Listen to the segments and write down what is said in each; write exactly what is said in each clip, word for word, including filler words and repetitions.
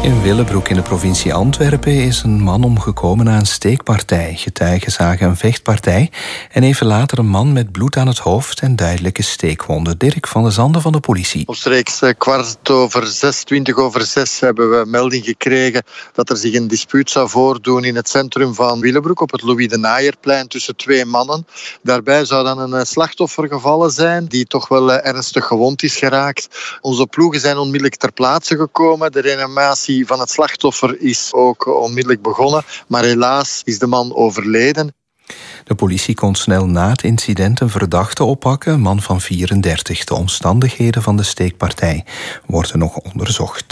In Willebroek in de provincie Antwerpen is een man omgekomen na een steekpartij. Getuigen zagen een vechtpartij en even later een man met bloed aan het hoofd en duidelijke steekwonden. Dirk van de Zanden van de politie. Omstreeks kwart over zes, twintig over zes hebben we melding gekregen dat er zich een dispuut zou voordoen in het centrum van Willebroek op het Louis de Naaierplein tussen twee mannen. Daarbij zou dan een slachtoffer gevallen zijn die toch wel ernstig gewond is geraakt. Onze ploegen zijn onmiddellijk ter plaatse gekomen. De reanimatie van het slachtoffer is ook onmiddellijk begonnen, maar helaas is de man overleden. De politie kon snel na het incident een verdachte oppakken, een man van vierendertig. De omstandigheden van de steekpartij worden nog onderzocht.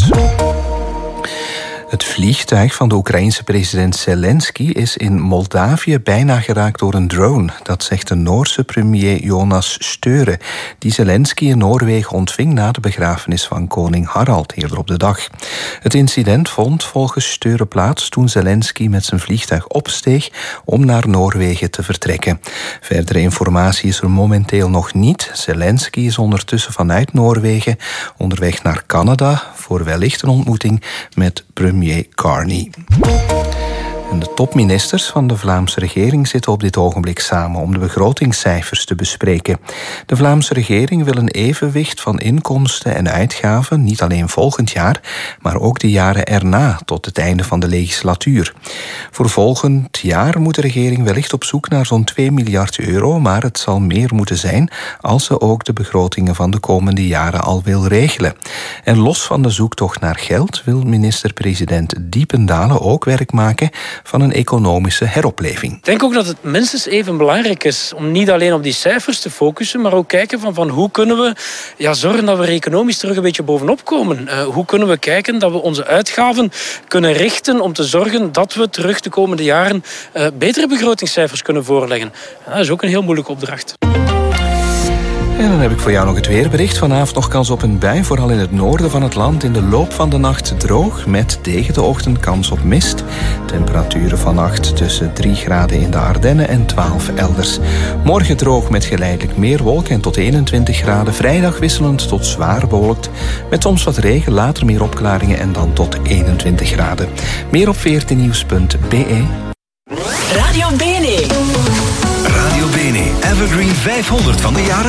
Het vliegtuig van de Oekraïense president Zelensky is in Moldavië bijna geraakt door een drone. Dat zegt de Noorse premier Jonas Støre, die Zelensky in Noorwegen ontving na de begrafenis van koning Harald eerder op de dag. Het incident vond volgens Støre plaats toen Zelensky met zijn vliegtuig opsteeg om naar Noorwegen te vertrekken. Verdere informatie is er momenteel nog niet. Zelensky is ondertussen vanuit Noorwegen onderweg naar Canada voor wellicht een ontmoeting met premier Carney. En de topministers van de Vlaamse regering zitten op dit ogenblik samen om de begrotingscijfers te bespreken. De Vlaamse regering wil een evenwicht van inkomsten en uitgaven, niet alleen volgend jaar, maar ook de jaren erna, tot het einde van de legislatuur. Voor volgend jaar moet de regering wellicht op zoek naar zo'n twee miljard euro, maar het zal meer moeten zijn als ze ook de begrotingen van de komende jaren al wil regelen. En los van de zoektocht naar geld wil minister-president Diependalen ook werk maken van een economische heropleving. Ik denk ook dat het minstens even belangrijk is om niet alleen op die cijfers te focussen, maar ook kijken van, van hoe kunnen we ja, zorgen dat we er economisch terug een beetje bovenop komen. Uh, hoe kunnen we kijken dat we onze uitgaven kunnen richten om te zorgen dat we terug de komende jaren uh, betere begrotingscijfers kunnen voorleggen. Uh, dat is ook een heel moeilijke opdracht. En dan heb ik voor jou nog het weerbericht. Vanavond nog kans op een bui, vooral in het noorden van het land. In de loop van de nacht droog, met tegen de ochtend kans op mist. Temperaturen vannacht tussen drie graden in de Ardennen en twaalf elders. Morgen droog met geleidelijk meer wolken en tot eenentwintig graden. Vrijdag wisselend tot zwaar bewolkt, met soms wat regen, later meer opklaringen en dan tot eenentwintig graden. Meer op veertien nieuws punt b e. Radio Bene. Radio Bene, Evergreen vijfhonderd van de jaren